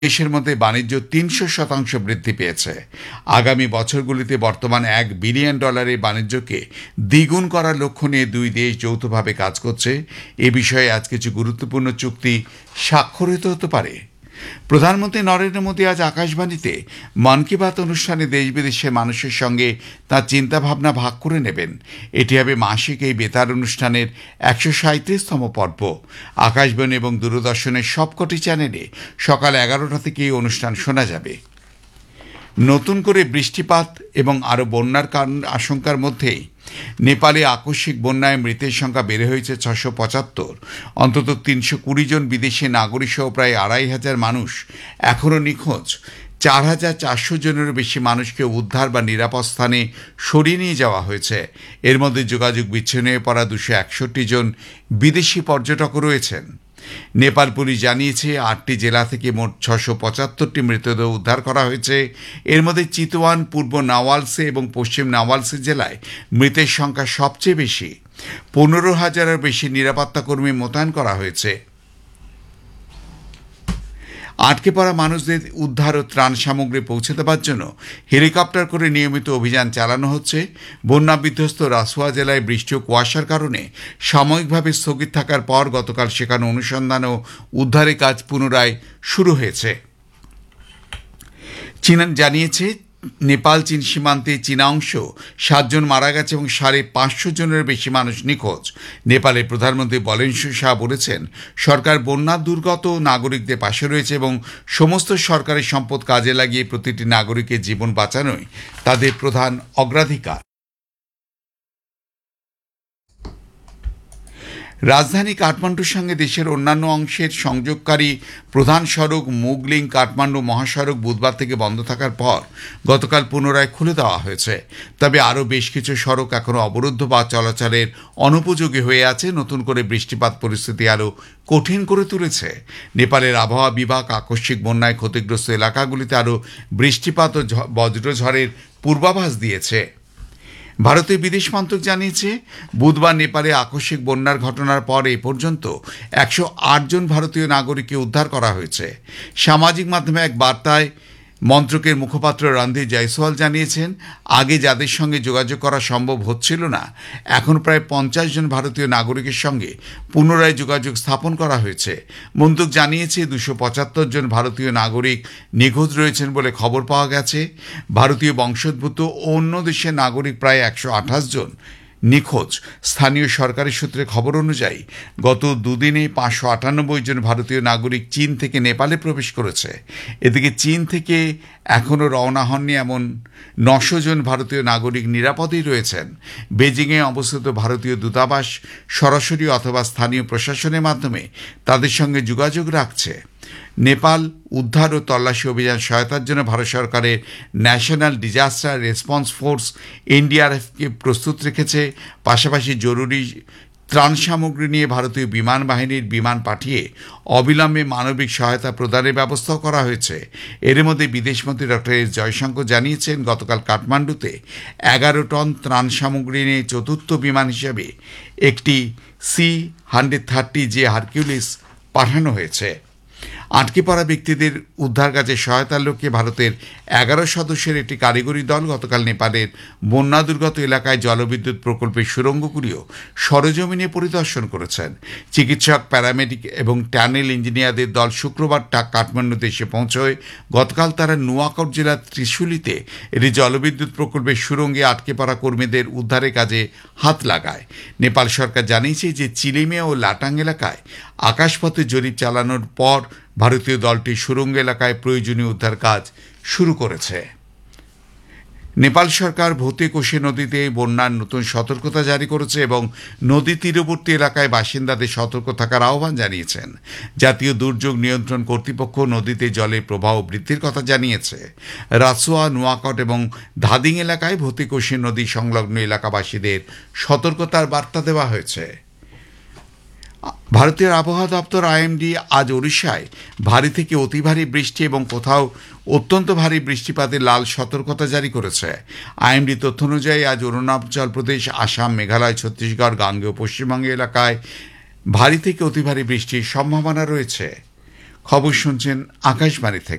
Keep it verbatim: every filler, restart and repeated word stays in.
দেশের মধ্যে বাণিজ্য তিনশো শতাংশ বৃদ্ধি পেয়েছে। আগামী বছরগুলিতে বর্তমান এক বিলিয়ন ডলারের বাণিজ্যকে দ্বিগুণ করার লক্ষ্য নিয়ে দুই দেশ যৌথভাবে কাজ করছে। এ বিষয়ে আজ কিছু গুরুত্বপূর্ণ চুক্তি স্বাক্ষরিত হতে পারে। প্রধানমন্ত্রী নরেন্দ্র মোদী আজ আকাশবাণীতে মন কি বাত অনুষ্ঠানে দেশ বিদেশের মানুষের সঙ্গে তাঁর চিন্তাভাবনা ভাগ করে নেবেন। এটি হবে মাসিক এই বেতার অনুষ্ঠানের একশো সাঁত্রিশতম পর্ব। আকাশবাণী এবং দূরদর্শনের সবকটি চ্যানেলে সকাল এগারোটা থেকে এই অনুষ্ঠান শোনা যাবে। নতুন করে বৃষ্টিপাত এবং আরও বন্যার কারণ আশঙ্কার মধ্যেই নেপালে আকস্মিক বন্যায় মৃতের সংখ্যা বেড়ে হয়েছে ছশো পঁচাত্তর। অন্তত তিনশো কুড়ি জন বিদেশি নাগরিক সহ প্রায় আড়াই হাজার মানুষ এখনও নিখোঁজ। চার হাজার চারশো জনেরও বেশি মানুষকে উদ্ধার বা নিরাপদ স্থানে সরিয়ে নিয়ে যাওয়া হয়েছে। এর মধ্যে যোগাযোগ বিচ্ছিন্ন হয়ে পড়া দুশো একষট্টি জন বিদেশি পর্যটকও রয়েছেন। নেপাল পুলিশ জানিয়েছে আটটি জেলা থেকে মোট ছশো পঁচাত্তরটি মৃতদেহ উদ্ধার করা হয়েছে। এর মধ্যে চিতওয়ান, পূর্ব নাওয়ালসে এবং পশ্চিম নাওয়ালসে জেলায় মৃতের সংখ্যা সবচেয়ে বেশি। পনেরো হাজারের বেশি নিরাপত্তা কর্মী মোতায়েন করা হয়েছে। আটকে পড়া মানুষদের উদ্ধার ও ত্রাণ সামগ্রী পৌঁছে দেওয়ার জন্য হেলিকপ্টার করে নিয়মিত অভিযান চালানো হচ্ছে। বন্যা বিধ্বস্ত রাসুয়া জেলায় বৃষ্টি ও কুয়াশার কারণে সাময়িকভাবে স্থগিত থাকার পর গতকাল সেখানে অনুসন্ধান ও উদ্ধারের কাজ পুনরায় শুরু হয়েছে। চীন জানিয়েছে নেপাল চীন সীমান্তে চীনা অংশ সাতজন মারা গেছে এবং সাড়ে পাঁচশো জনের বেশি মানুষ নিখোঁজ। নেপালের প্রধানমন্ত্রী বলেনশু শাহ বলেছেন, সরকার বন্যা দুর্গত নাগরিকদের পাশে রয়েছে এবং সমস্ত সরকারি সম্পদ কাজে লাগিয়ে প্রতিটি নাগরিকের জীবন বাঁচানোই তাদের প্রধান অগ্রাধিকার। রাজধানী কাঠমান্ডুর সঙ্গে দেশের অন্যান্য অংশের সংযোগকারী প্রধান সড়ক মুগলিং কাঠমান্ডু মহাসড়ক বুধবার থেকে বন্ধ থাকার পর গতকাল পুনরায় খুলে দেওয়া হয়েছে। তবে আরও বেশ কিছু সড়ক এখনও অবরুদ্ধ বা চলাচলের অনুপযোগী হয়ে আছে। নতুন করে বৃষ্টিপাত পরিস্থিতি আরও কঠিন করে তুলেছে। নেপালের আবহাওয়া বিভাগ আকস্মিক বন্যায় ক্ষতিগ্রস্ত এলাকাগুলিতে আরও বৃষ্টিপাত ও বজ্রঝড়ের পূর্বাভাস দিয়েছে। ভারতের বিদেশ মন্ত্রক জানিয়েছে বুধবার নেপালে আকস্মিক বন্যার ঘটনার পর এ পর্যন্ত একশো আট জন ভারতীয় নাগরিককে উদ্ধার করা হয়েছে। সামাজিক মাধ্যমে এক বার্তায় মন্ত্রকের মুখপাত্র রণধীর জয়সওয়াল জানিয়েছেন, আগে যাদের সঙ্গে যোগাযোগ করা সম্ভব হচ্ছিল না, এখন প্রায় পঞ্চাশ জন ভারতীয় নাগরিকের সঙ্গে পুনরায় যোগাযোগ স্থাপন করা হয়েছে। মন্ত্রক জানিয়েছে দুশো পঁচাত্তর জন ভারতীয় নাগরিক নিখোঁজ রয়েছেন বলে খবর পাওয়া গেছে। ভারতীয় বংশোদ্ভূত ও অন্য দেশের নাগরিক প্রায় একশো আঠাশ জন নিখোঁজ। স্থানীয় সরকারি সূত্রে খবর অনুযায়ী গত দুদিনে পাঁচশো আটানব্বই জন ভারতীয় নাগরিক চীন থেকে নেপালে প্রবেশ করেছে। এদিকে চীন থেকে এখনও রওনা হননি এমন নশো জন ভারতীয় নাগরিক নিরাপদেই রয়েছেন। বেজিংয়ে অবস্থিত ভারতীয় দূতাবাস সরাসরি অথবা স্থানীয় প্রশাসনের মাধ্যমে তাদের সঙ্গে যোগাযোগ রাখছে। নেপাল উদ্ধার ও তল্লাশি অভিযান সহায়তার জন্য ভারত সরকারের ন্যাশনাল ডিজাস্টার রেসপন্স ফোর্স এনডিআরএফকে প্রস্তুত রেখেছে। পাশাপাশি জরুরি ত্রাণ সামগ্রী নিয়ে ভারতীয় বিমান বাহিনীর বিমান পাঠিয়ে অবিলম্বে মানবিক সহায়তা প্রদানের ব্যবস্থাও করা হয়েছে। এর মধ্যে বিদেশমন্ত্রী ডক্টর এস জয়শঙ্কর জানিয়েছেন, গতকাল কাঠমান্ডুতে এগারো টন ত্রাণ সামগ্রী নিয়ে চতুর্থ বিমান হিসেবে একটি C hundred thirty J Hercules পাঠানো হয়েছে। আটকে পড়া ব্যক্তিদের উদ্ধার কাজে সহায়তার লক্ষ্যে ভারতের এগারো সদস্যের একটি কারিগরি দল গতকাল নেপালের বন্যা দুর্গত এলাকায় জলবিদ্যুৎ প্রকল্পের সুড়ঙ্গগুলিও সরেজমিনে পরিদর্শন করেছেন। চিকিৎসক, প্যারামেডিক এবং টানেল ইঞ্জিনিয়ারদের দল শুক্রবার কাঠমান্ডুতে এসে পৌঁছয়। গতকাল তারা নুয়াকোট জেলার ত্রিশুলিতে এটি জলবিদ্যুৎ প্রকল্পের সুড়ঙ্গে আটকে পড়া কর্মীদের উদ্ধারের কাজে হাত লাগায়। নেপাল সরকার জানিয়েছে যে চিলিমে ও লাটাং এলাকায় আকাশপথে জরিপ চালানোর পর ভারতীয় দলটি সুড়ঙ্গ এলাকায় প্রয়োজনীয় উদ্ধার কাজ শুরু করেছে। নেপাল সরকার ভূতে-কোশি নদীতে বন্যার নতুন সতর্কতা জারি করেছে এবং নদী তীরবর্তী এলাকায় বাসিন্দাদের সতর্ক থাকার আহ্বান জানিয়েছেন। জাতীয় দুর্যোগ নিয়ন্ত্রণ কর্তৃপক্ষ নদীতে জলের প্রবাহ বৃদ্ধির কথা জানিয়েছে। রাসুয়া, নোয়াকট এবং ধাদিং এলাকায় ভূতে-কোশি নদী সংলগ্ন এলাকাবাসীদের সতর্কতার বার্তা দেওয়া হয়েছে। ভারতীয় আবহাওয়া দপ্তর আইএমডি আজ ওড়িশায় ভারী থেকে অতি ভারী বৃষ্টি এবং কোথাও অত্যন্ত ভারী বৃষ্টিপাতের লাল সতর্কতা জারি করেছে। আইএমডি তথ্য অনুযায়ী আজ অরুণাচল প্রদেশ, আসাম, মেঘালয়, ছত্তিশগড়, গাঙ্গেয় পশ্চিমবঙ্গ এলাকায় ভারী থেকে অতি ভারী বৃষ্টির সম্ভাবনা রয়েছে। খবর শুনছেন আকাশবাণী থেকে।